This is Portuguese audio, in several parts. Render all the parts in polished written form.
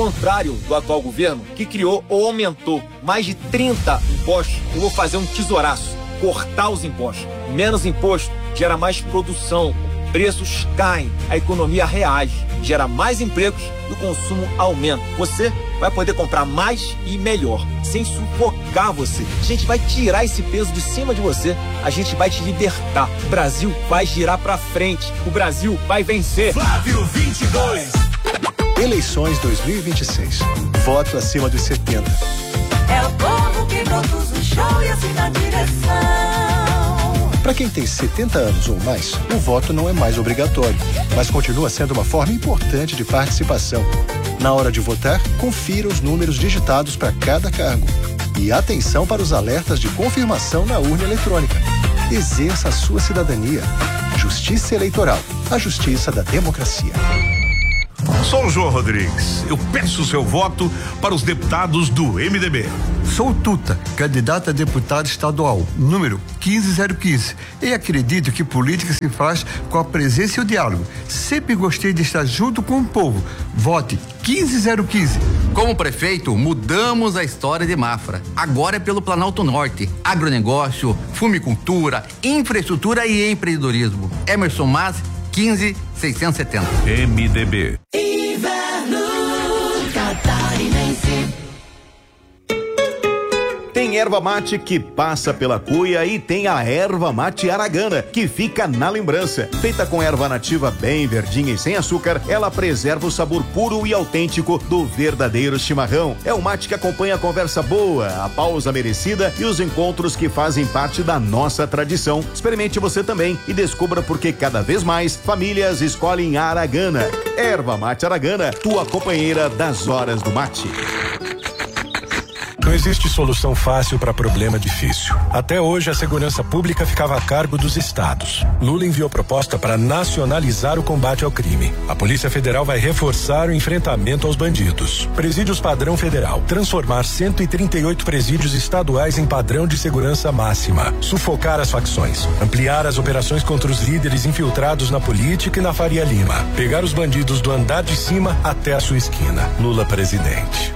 contrário do atual governo, que criou ou aumentou mais de 30 impostos, eu vou fazer um tesouraço, cortar os impostos. Menos imposto gera mais produção, preços caem, a economia reage, gera mais empregos e o consumo aumenta. Você vai poder comprar mais e melhor, sem sufocar você. A gente vai tirar esse peso de cima de você, a gente vai te libertar. O Brasil vai girar pra frente, o Brasil vai vencer. Flávio 22. Eleições 2026. Voto acima dos 70. É o povo que produz o show e assina a direção. Para quem tem 70 anos ou mais, o voto não é mais obrigatório, mas continua sendo uma forma importante de participação. Na hora de votar, confira os números digitados para cada cargo. E atenção para os alertas de confirmação na urna eletrônica. Exerça a sua cidadania. Justiça Eleitoral, a justiça da democracia. Sou o João Rodrigues. Eu peço o seu voto para os deputados do MDB. Sou Tuta, candidato a deputado estadual, número 15015. E acredito que política se faz com a presença e o diálogo. Sempre gostei de estar junto com o povo. Vote 15015. Como prefeito, mudamos a história de Mafra. Agora é pelo Planalto Norte. Agronegócio, fumicultura, infraestrutura e empreendedorismo. Emerson Mas, 15670. MDB. Inverno Catarinense. Tem erva mate que passa pela cuia e tem a erva mate aragana, que fica na lembrança. Feita com erva nativa bem verdinha e sem açúcar, ela preserva o sabor puro e autêntico do verdadeiro chimarrão. É um mate que acompanha a conversa boa, a pausa merecida e os encontros que fazem parte da nossa tradição. Experimente você também e descubra por que cada vez mais famílias escolhem a aragana. Erva mate aragana, tua companheira das horas do mate. Não existe solução fácil para problema difícil. Até hoje, a segurança pública ficava a cargo dos estados. Lula enviou proposta para nacionalizar o combate ao crime. A Polícia Federal vai reforçar o enfrentamento aos bandidos. Presídios padrão federal. Transformar 138 presídios estaduais em padrão de segurança máxima. Sufocar as facções. Ampliar as operações contra os líderes infiltrados na política e na Faria Lima. Pegar os bandidos do andar de cima até a sua esquina. Lula presidente.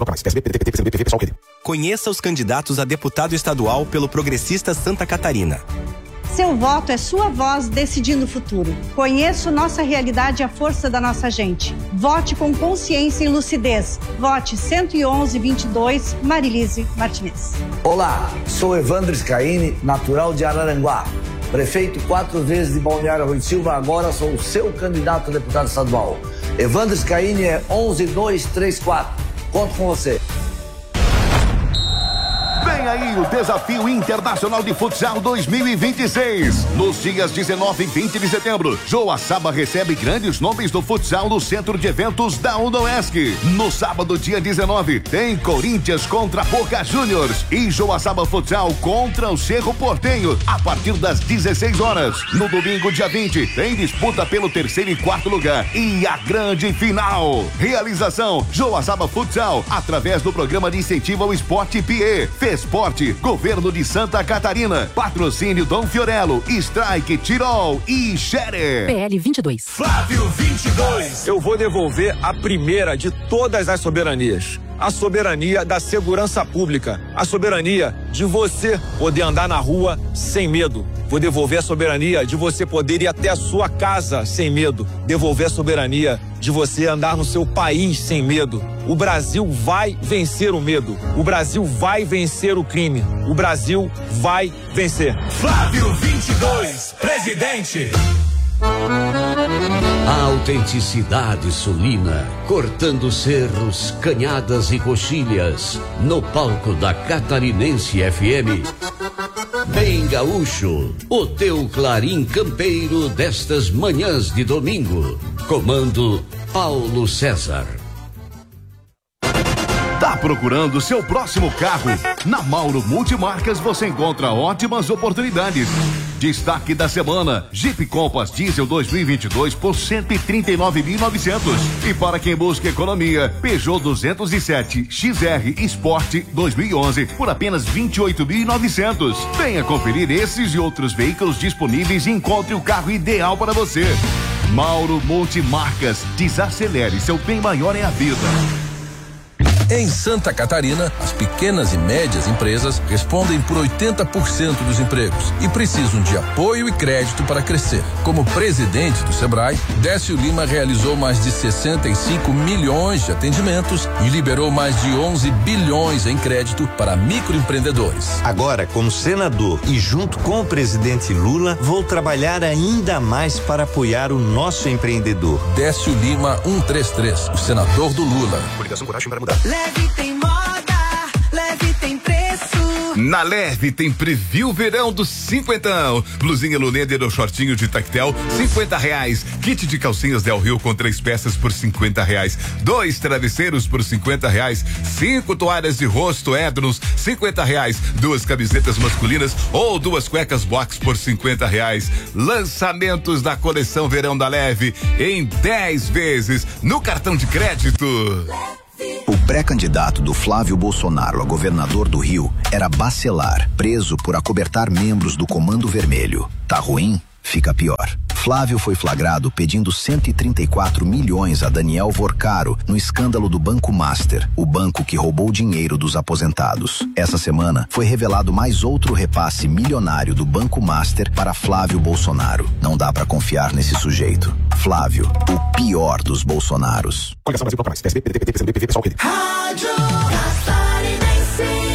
Conheça os candidatos a deputado estadual pelo Progressista Santa Catarina. Seu voto é sua voz decidindo o futuro. Conheça nossa realidade e a força da nossa gente. Vote com consciência e lucidez. Vote 111-22, Marilise Martinez. Olá, sou Evandro Scaini, natural de Araranguá. Prefeito 4 vezes de Balneário Rui Silva, agora sou o seu candidato a deputado estadual. Evandro Scaini é 11234. Conto com você. Vem aí o Desafio Internacional de Futsal 2026. Nos dias 19 e 20 de setembro, Joaçaba recebe grandes nomes do futsal no Centro de Eventos da UNOESC. No sábado, dia 19, tem Corinthians contra Boca Juniors e Joaçaba Futsal contra o Cerro Porteño, a partir das 16 horas. No domingo, dia 20, tem disputa pelo 3º e 4º lugar e a grande final. Realização: Joaçaba Futsal, através do Programa de Incentivo ao Esporte PIE. Esporte, Governo de Santa Catarina. Patrocínio Dom Fiorello, Strike, Tirol e Xere. PL 22. Flávio 22. Eu vou devolver a primeira de todas as soberanias. A soberania da segurança pública. A soberania de você poder andar na rua sem medo. Vou devolver a soberania de você poder ir até a sua casa sem medo. Devolver a soberania de você andar no seu país sem medo. O Brasil vai vencer o medo. O Brasil vai vencer o crime. O Brasil vai vencer. Flávio 22, presidente. A autenticidade sulina, cortando cerros, canhadas e coxilhas, no palco da Catarinense FM. Bem gaúcho, o teu clarim campeiro destas manhãs de domingo. Comando Paulo César. Tá procurando seu próximo carro? Na Mauro Multimarcas você encontra ótimas oportunidades. Destaque da semana: Jeep Compass Diesel 2022 por 139.900. E para quem busca economia, Peugeot 207 XR Sport 2011 por apenas 28.900. Venha conferir esses e outros veículos disponíveis e encontre o carro ideal para você. Mauro Multimarcas, desacelere, seu bem maior é a vida. Em Santa Catarina, as pequenas e médias empresas respondem por 80% dos empregos e precisam de apoio e crédito para crescer. Como presidente do Sebrae, Décio Lima realizou mais de 65 milhões de atendimentos e liberou mais de 11 bilhões em crédito para microempreendedores. Agora, como senador e junto com o presidente Lula, vou trabalhar ainda mais para apoiar o nosso empreendedor. Décio Lima 133, o senador do Lula. Coligação Coragem para Mudar. Leve tem moda, leve tem preço. Na Leve tem preview verão do cinquentão. Blusinha Luneder ou shortinho de tactel, R$50. Kit de calcinhas Del Rio com 3 peças por R$50. 2 travesseiros por R$50. 5 toalhas de rosto Ednos, R$50. 2 camisetas masculinas ou 2 cuecas box por R$50. Lançamentos da coleção verão da Leve em 10 vezes no cartão de crédito. O pré-candidato do Flávio Bolsonaro a governador do Rio era Bacelar, preso por acobertar membros do Comando Vermelho. Tá ruim? Fica pior. Flávio foi flagrado pedindo 134 milhões a Daniel Vorcaro no escândalo do Banco Master, o banco que roubou dinheiro dos aposentados. Essa semana foi revelado mais outro repasse milionário do Banco Master para Flávio Bolsonaro. Não dá pra confiar nesse sujeito. Flávio, o pior dos Bolsonaros. Rádio Catarinense.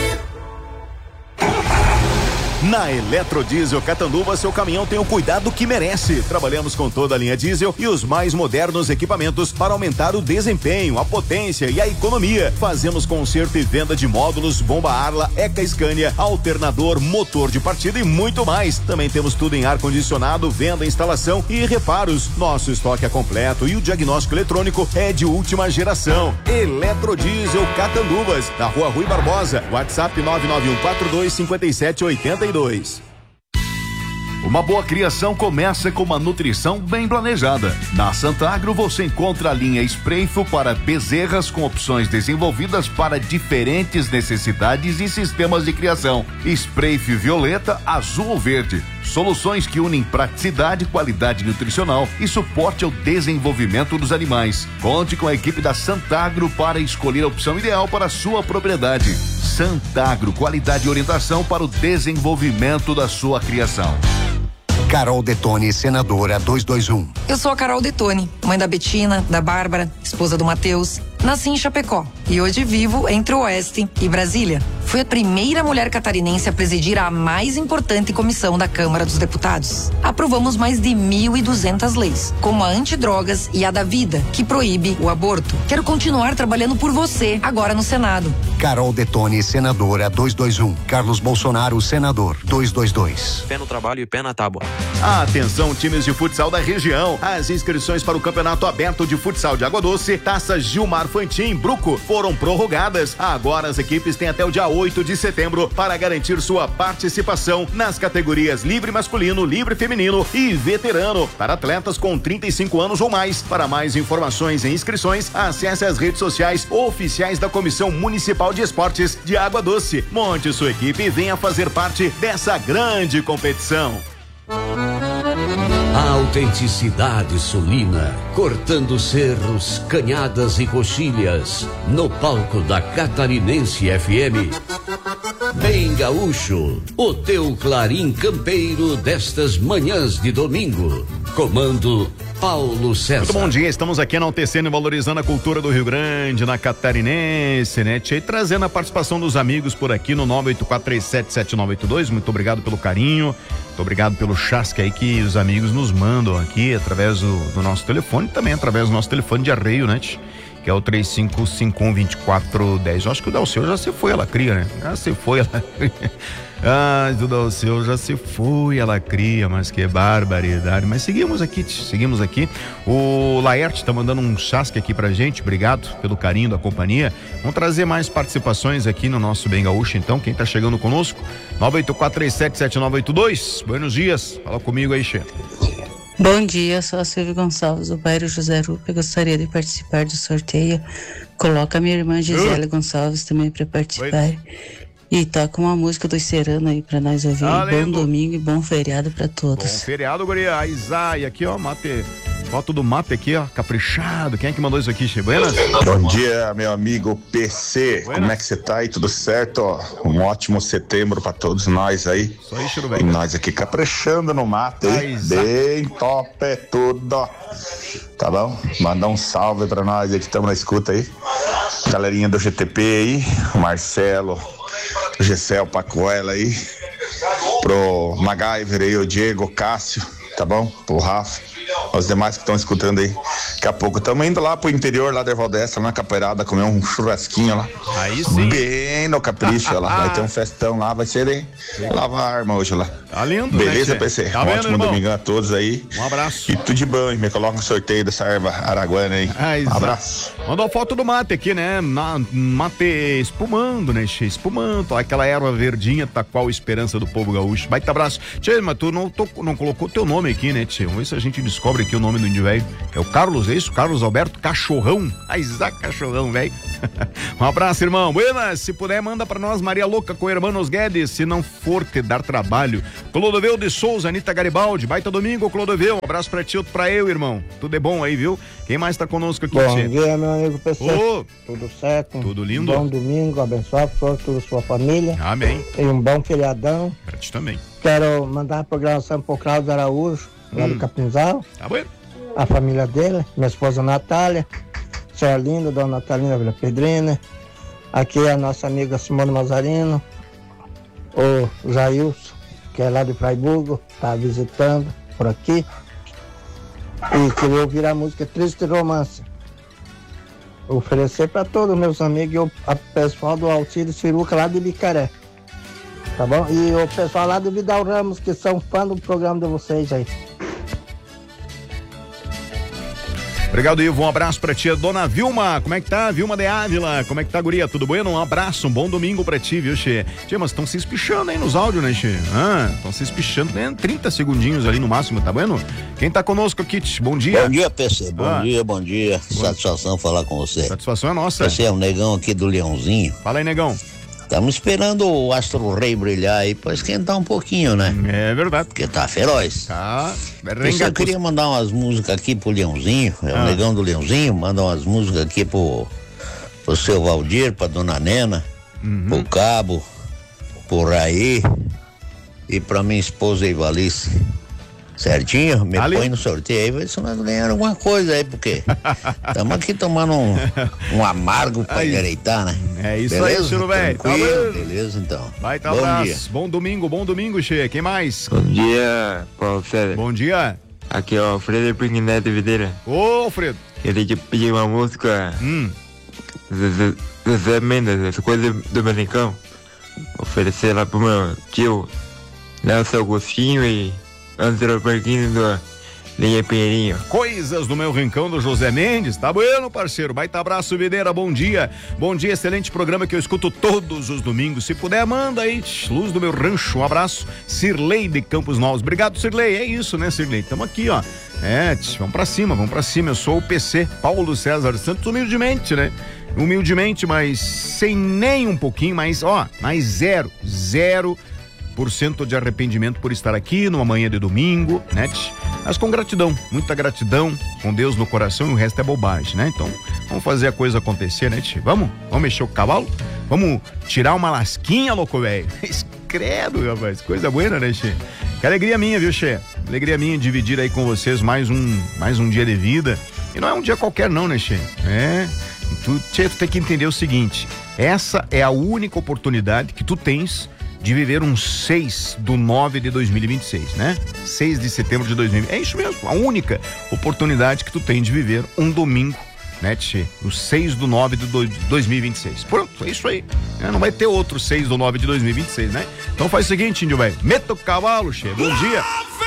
Na Eletrodiesel Catanduva, seu caminhão tem o cuidado que merece. Trabalhamos com toda a linha diesel e os mais modernos equipamentos para aumentar o desempenho, a potência e a economia. Fazemos conserto e venda de módulos, bomba Arla, Eca Scania, alternador, motor de partida e muito mais. Também temos tudo em ar-condicionado, venda, instalação e reparos. Nosso estoque é completo e o diagnóstico eletrônico é de última geração. Eletrodiesel Catanduvas, na Rua Rui Barbosa, WhatsApp 991425782. Uma boa criação começa com uma nutrição bem planejada. Na Santa Agro você encontra a linha Sprayfo para bezerras com opções desenvolvidas para diferentes necessidades e sistemas de criação. Sprayfo violeta, azul ou verde. Soluções que unem praticidade, qualidade nutricional e suporte ao desenvolvimento dos animais. Conte com a equipe da Santa Agro para escolher a opção ideal para a sua propriedade. Santa Agro, qualidade e orientação para o desenvolvimento da sua criação. Carol Detone, senadora 221. Eu sou a Carol Detone, mãe da Betina, da Bárbara, esposa do Matheus. Nasci em Chapecó e hoje vivo entre o Oeste e Brasília. Fui a primeira mulher catarinense a presidir a mais importante comissão da Câmara dos Deputados. Aprovamos mais de 1.200 leis, como a antidrogas e a da vida, que proíbe o aborto. Quero continuar trabalhando por você, agora no Senado. Carol Detone, senadora 221. Carlos Bolsonaro, senador 222. Pé no trabalho e pé na tábua. Atenção, times de futsal da região. As inscrições para o Campeonato Aberto de Futsal de Água Doce, Taça Gilmar Fantin Bruco, foram prorrogadas. Agora as equipes têm até o dia 8 de setembro para garantir sua participação nas categorias livre masculino, livre feminino e veterano, para atletas com 35 anos ou mais. Para mais informações e inscrições, acesse as redes sociais oficiais da Comissão Municipal de Esportes de Água Doce. Monte sua equipe e venha fazer parte dessa grande competição. A autenticidade sulina, cortando cerros, canhadas e coxilhas, no palco da Catarinense FM. Bem Gaúcho, o teu clarim campeiro destas manhãs de domingo. Comando Paulo César. Muito bom dia, estamos aqui enaltecendo e valorizando a cultura do Rio Grande, na Catarinense, né? E trazendo a participação dos amigos por aqui no 984377982. Muito obrigado pelo carinho, muito obrigado pelo chasque aí que os amigos nos mandam aqui através do nosso telefone, também através do nosso telefone de arreio, né? Que é o 3551-2410. Eu acho que o Dalceu já se foi, ela cria, né? Já se foi, ela cria. Ah, o Dalceu já se foi, ela cria, mas que barbaridade. Mas seguimos aqui. O Laerte tá mandando um chasque aqui pra gente, obrigado pelo carinho da companhia. Vamos trazer mais participações aqui no nosso Bem Gaúcho, então, quem tá chegando conosco, 984377982. Buenos dias, fala comigo aí, Che. Bom dia, sou a Silvia Gonçalves, do bairro José Rupe. Gostaria de participar do sorteio. Coloca a minha irmã Gisele Gonçalves também para participar. E toca uma música do Serano aí pra nós ouvir. Bom domingo e bom feriado pra todos. Bom feriado, guria. Isai, aqui ó, mate Foto do mapa aqui, ó, caprichado. Quem é que mandou isso aqui, Che? Buenas? Bom dia, meu amigo PC. Buenas. Como é que você tá aí? Tudo certo? Ó, um ótimo setembro pra todos nós aí. Isso aí, Chiru, E nós aqui caprichando no mato, hein? Bem top é tudo, ó. Tá bom? Mandar um salve pra nós aí que estamos na escuta aí. Galerinha do GTP aí, o Marcelo, o Gessel, Pacoela aí. Pro MacGyver aí, o Diego, o Cássio, tá bom? Pro Rafa, os demais que estão escutando aí. Daqui a pouco estamos indo lá pro interior, lá da Ervaldestra, na Capoeirada, comer um churrasquinho lá. Aí sim. Bem no capricho lá. Vai ter um festão lá, vai ser aí. Lavar a arma hoje lá. Tá lindo, beleza, né, PC? Tá um vendo, ótimo irmão? domingão a todos aí. Um abraço. E tudo de bom, hein? Me coloca no sorteio dessa erva araguana aí. Um abraço. Mandou foto do mate aqui, né? Mate espumando, né, Che? Espumando. Ó, aquela erva verdinha, tá qual a esperança do povo gaúcho. Baita abraço. Tchê, mas tu não colocou teu nome aqui, né, Tchê? Vamos ver se a gente descobre aqui o nome do índio velho. É o Carlos, é isso? Carlos Alberto Cachorrão. Isaac Cachorrão, velho. Um abraço, irmão. Buenas, se puder, manda pra nós Maria Louca com Hermanos Guedes, se não for te dar trabalho. Clodoveu de Souza, Anitta Garibaldi. Baita domingo, Clodoveu. Um abraço pra ti, outro pra eu, irmão. Tudo é bom aí, viu? Quem mais tá conosco aqui, Bom Tchê? dia, meu amigo PC. Ô. Tudo certo? Tudo lindo. Bom domingo, abençoado por toda a sua família. Amém. E um bom feriadão. Pra ti também. Quero mandar a programação pro Cláudio Araújo, lá do Capinzal. Tá bom. A família dele, minha esposa Natália, senhora linda, dona Natalina Vila Pedrina. Aqui a nossa amiga Simone Mazarino, o Jailson, que é lá de Fraiburgo, tá visitando por aqui. E queria ouvir a música Triste Romance. Oferecer para todos os meus amigos e o pessoal do Alcide Ciruca lá de Bicaré. Tá bom? E o pessoal lá do Vidal Ramos, que são fã do programa de vocês aí. Obrigado, Ivo. Um abraço pra ti. Dona Vilma, como é que tá? Vilma de Ávila, como é que tá, guria? Tudo bueno? Um abraço, um bom domingo pra ti, viu, Che? Tchê, mas estão se espichando aí nos áudios, né, Che? Estão se espichando, né? 30 segundinhos ali no máximo, tá bueno? Quem tá conosco aqui, Tch? Bom dia. Bom dia, PC. Bom dia. Satisfação falar com você. Satisfação é nossa. Você é o Negão aqui do Leãozinho. Fala aí, Negão. Estamos esperando o Astro Rei brilhar aí pra esquentar um pouquinho, né? É verdade. Porque tá feroz. Tá. Eu queria mandar umas músicas aqui pro Leãozinho, o Negão do Leãozinho, manda umas músicas aqui pro seu Valdir, pra Dona Nena, pro Cabo, pro Raí e pra minha esposa Ivalice. Certinho? Me põe no sorteio aí, ver se nós ganhamos alguma coisa aí, porque estamos aqui tomando um amargo pra endireitar, né? É isso. Beleza? Aí, Chiro velho. Tranquilo, beleza então. Vai, tá, Bom abraço. dia. Bom domingo, Che. Quem mais? Bom dia, Paulo César. Bom dia. Aqui é o Alfredo Pinguineto Videira. Ô, Alfredo. Queria te pedir uma música. Zezé Mendes, essa coisa do Menicão. Oferecer lá pro meu tio Nelson Agostinho e Antero Perquinho do Linha Pinheirinho. Coisas do meu rincão do José Mendes. Tá bueno, parceiro. Baita abraço, Videira. Bom dia. Bom dia, excelente programa que eu escuto todos os domingos. Se puder, manda aí. Luz do meu rancho. Um abraço. Cirlei de Campos Novos. Obrigado, Cirlei. É isso, né, Cirlei? Tamo aqui, ó. Vamos pra cima. Eu sou o PC, Paulo César Santos, humildemente, né? Humildemente, mas sem nem um pouquinho, mas zero % de arrependimento por estar aqui numa manhã de domingo, né? Mas com gratidão, muita gratidão, com Deus no coração, e o resto é bobagem, né? Então, vamos fazer a coisa acontecer, né, Tchê? Vamos mexer o cavalo? Vamos tirar uma lasquinha, louco, velho? Credo, rapaz, coisa boa, né, Tchê? Que alegria minha, viu, Tchê? Alegria minha dividir aí com vocês mais um dia de vida. E não é um dia qualquer não, né, Tchê? Tchê, tu tem que entender o seguinte, essa é a única oportunidade que tu tens de viver um 6/9 de 2026, né? 6 de setembro de 2026. É isso mesmo, a única oportunidade que tu tem de viver um domingo, né, Tchê? O 6/9 de 2026. Pronto, é isso aí. Não vai ter outro 6/9 de 2026, né? Então faz o seguinte, índio velho, meta o cavalo, Tchê. Bom dia.